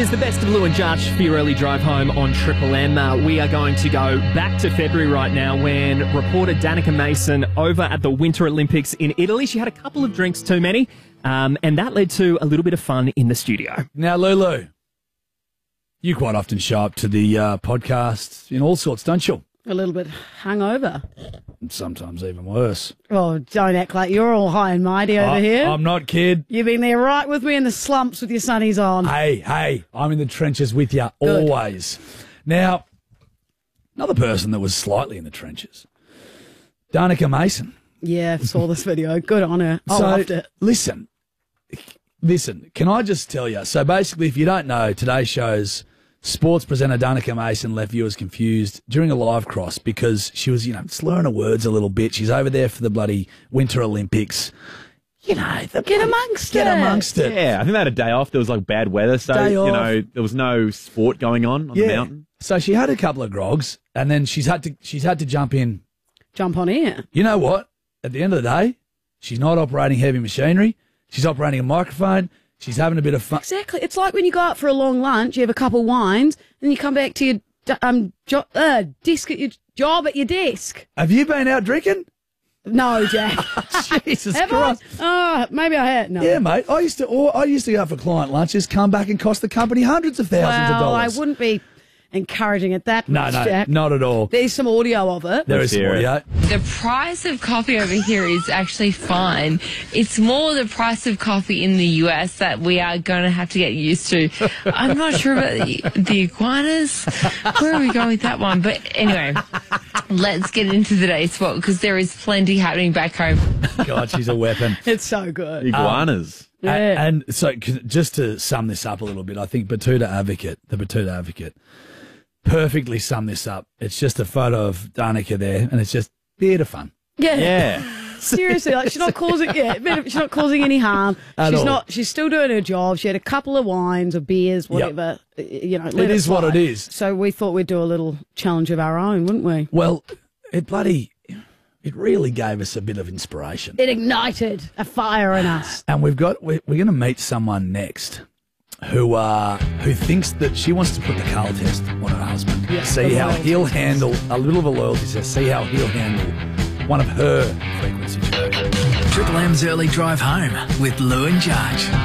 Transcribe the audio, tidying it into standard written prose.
is the best of Lou and Judge for your early drive home on Triple M. We are going to go back to February right now when reporter Danica Mason over at the Winter Olympics in Italy, she had a couple of drinks too many, and that led to a little bit of fun in the studio. Now, Lulu, you quite often show up to the podcast in all sorts, don't you? A little bit hungover. Sometimes even worse. Oh, don't act like you're all high and mighty over here. I'm not, kid. You've been there right with me in the slumps with your sunnies on. Hey, I'm in the trenches with you always. Now, another person that was slightly in the trenches, Danica Mason. Yeah, saw this video. Good on her. I loved it. Listen, can I just tell you? So basically, if you don't know, today's show's sports presenter Danica Mason left viewers confused during a live cross because she was, slurring her words a little bit. She's over there for the bloody Winter Olympics. Get amongst it. Yeah, I think they had a day off. There was like bad weather, so there was no sport going on the mountain. So she had a couple of grogs, and then she's had to jump on air. You know what? At the end of the day, she's not operating heavy machinery. She's operating a microphone. She's having a bit of fun. Exactly. It's like when you go out for a long lunch, you have a couple of wines, and you come back to your desk at your job at your desk. Have you been out drinking? No, Jack. Jesus have Christ. Maybe I had. No. Yeah, mate. I used to go out for client lunches, come back and cost the company hundreds of thousands of dollars. I wouldn't be encouraging it that much, Jack. Not at all. There's some audio of it. There is some audio. The price of coffee over here is actually fine. It's more the price of coffee in the US that we are going to have to get used to. I'm not sure about the iguanas. Where are we going with that one? But anyway, let's get into today's sport because there is plenty happening back home. God, she's a weapon. It's so good. Iguanas. Yeah. And so just to sum this up a little bit, I think the Batuta Advocate, perfectly summed this up. It's just a photo of Danica there, and it's just bit of fun. Yeah. Seriously, like she's not causing she's not causing any harm. She's still doing her job. She had a couple of wines or beers, whatever. Yep. It is what it is. So we thought we'd do a little challenge of our own, wouldn't we? Well, it really gave us a bit of inspiration. It ignited a fire in us. And we're going to meet someone next who thinks that she wants to put the Carl test on her husband. Yeah, see how he'll handle a little of a loyalty test. See how he'll handle one of her frequency. Triple M's early drive home with Lou and Judge.